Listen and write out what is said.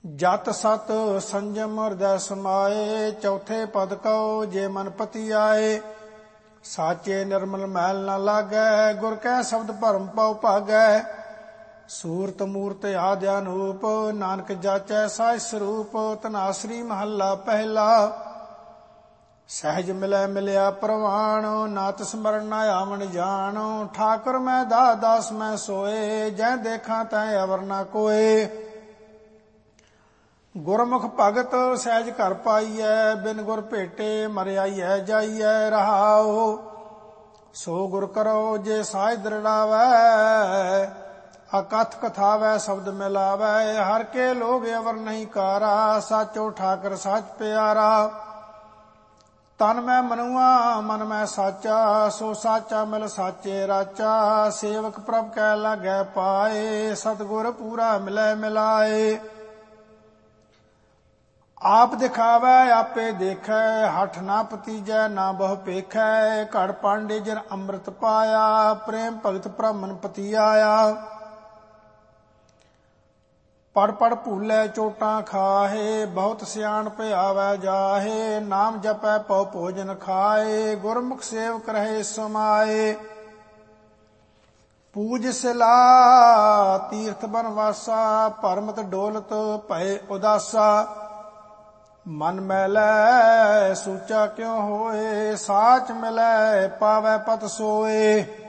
ਜਤ ਸਤ ਸੰਜਮ ਹਿਰਦੈ ਸਮਾਏ, ਚੌਥੇ ਪਦ ਕਉ ਜੇ ਮਨ ਪਤੀ ਆਏ। ਸਾਚੇ ਨਿਰਮਲ ਮੈਲ ਨ ਲਾਗੈ, ਗੁਰ ਕੈ ਸ਼ਬਦ ਭਰਮ ਪਉ ਭਾਗੈ। ਸੂਰਤ ਮੂਰਤ ਆਦਿ ਅਨੂਪ, ਨਾਨਕ ਜਾਚੈ ਸਾਜ ਸਰੂਪ। ਧਨਾਸਰੀ ਮਹੱਲਾ ਪਹਿਲਾ। ਸਹਿਜ ਮਿਲੈ ਮਿਲਿਆ ਪ੍ਰਵਾਣ, ਨਾਤ ਸਮਰਨ ਨ ਆਵਣ ਜਾਣ। ਠਾਕੁਰ ਮੈਂ ਦਾਸ ਮੈਂ ਸੋਏ, ਜੈ ਦੇਖਾਂ ਤੈ ਅਵਰ ਨ ਕੋਏ। ਗੁਰਮੁਖ ਭਗਤ ਸਹਿਜ ਘਰ ਪਾਈਐ, ਬਿਨ ਗੁਰ ਭੇਟੇ ਮਰਿਆਈਐ ਜਾਈਐ। ਰਹਾਉ ਸੋ ਗੁਰ ਕਰੋ ਜੇ ਸਾਜ ਦ੍ਰਿੜਾਵੈ, ਅਕਥ ਕਥਾਵੈ ਸ਼ਬਦ ਮਿਲਾਵੈ। ਹਰ ਕੇ ਲੋਗ ਅਵਰ ਨਹੀਂ ਕਾਰਾ, ਸਾਚੋ ਠਾਕਰ ਸਾਚ ਪਿਆਰਾ। ਤਨ ਮੈਂ ਮਨੁਆ ਮਨ ਮੈਂ ਸਾਚਾ, ਸੋ ਸਾਚਾ ਮਿਲ ਸਾਚੇ ਰਾਚਾ। ਸੇਵਕ ਪ੍ਰਭ ਕੈ ਲਾਗੈ ਪਾਏ, ਸਤਿਗੁਰ ਪੂਰਾ ਮਿਲੈ ਮਿਲਾਏ। ਆਪ ਦਿਖਾਵੈ ਆਪੇ ਦੇਖੈ, ਹਠ ਨਾ ਪਤੀਜੈ ਨਾ ਬਹੁ ਪੇਖੈ। ਘੜ ਪਾਂਡੇ ਜਿਨ ਅੰਮ੍ਰਿਤ ਪਾਇਆ, ਪ੍ਰੇਮ ਭਗਤ ਬ੍ਰਾਹਮਣ ਪਤੀ ਆਇਆ। ਪੜ ਪੜ ਭੂਲੇ ਚੋਟਾਂ ਖਾਹੇ, ਬਹੁਤ ਸਿਆਣਪ ਆਵੈ ਜਾਹੇ। ਨਾਮ ਜਪੈ ਪਉ ਭੋਜਨ ਖਾਏ, ਗੁਰਮੁਖ ਸੇਵਕ ਰਹੇ ਸਮਾਏ। ਪੂਜ ਸਿਲਾ ਤੀਰਥ ਬਨਵਾਸਾ, ਭਰਮਤ ਡੋਲਤ ਭਏ ਉਦਾਸਾ। ਮਨ ਮੈਲੈ ਸੂਚਾ ਕਿਉ ਹੋਏ, ਸਾਚ ਮਿਲੈ ਪਾਵੈ ਪਤ ਸੋਏ।